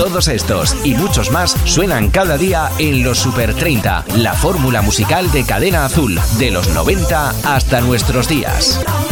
Todos estos y muchos más suenan cada día en los Super 30, la fórmula musical de Cadena Azul, de los 90 hasta nuestros días.